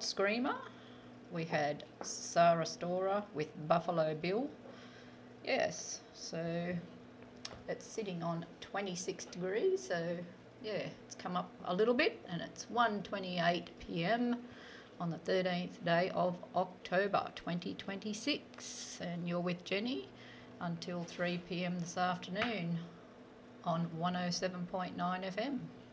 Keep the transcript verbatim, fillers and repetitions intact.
Screamer. We had Sarah Storer with Buffalo Bill. Yes, so it's sitting on twenty-six degrees, so yeah, it's come up a little bit, and it's one twenty-eight p m on the thirteenth day of October twenty twenty-six, and you're with Jenny until three p m this afternoon on one oh seven point nine F M.